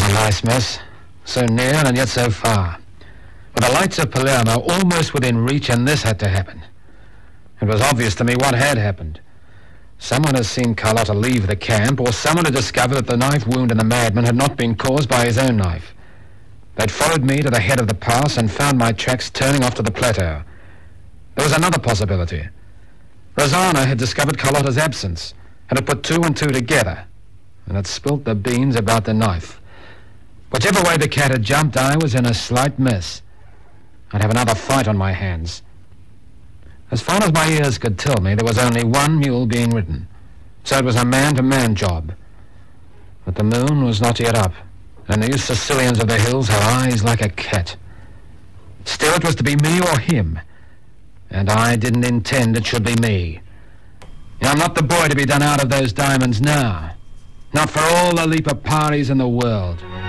was a nice mess. So near and yet so far. With the lights of Palermo almost within reach, and this had to happen. It was obvious to me what had happened. Someone had seen Carlotta leave the camp, or someone had discovered that the knife wound in the madman had not been caused by his own knife. They'd followed me to the head of the pass and found my tracks turning off to the plateau. There was another possibility. Rosanna had discovered Carlotta's absence and had put two and two together and had spilt the beans about the knife. Whichever way the cat had jumped, I was in a slight mess. I'd have another fight on my hands. As far as my ears could tell me, there was only one mule being ridden, so it was a man-to-man job. But the moon was not yet up, and these Sicilians of the hills have eyes like a cat. Still, it was to be me or him, and I didn't intend it should be me. I'm not the boy to be done out of those diamonds now. Not for all the Lipaparis in the world.